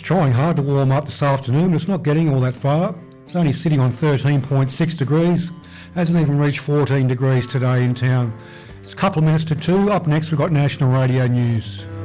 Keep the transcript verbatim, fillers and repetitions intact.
trying hard to warm up this afternoon, but it's not getting all that far. It's only sitting on thirteen point six degrees. Hasn't even reached fourteen degrees today in town. It's a couple of minutes to two. Up next, we've got National Radio News.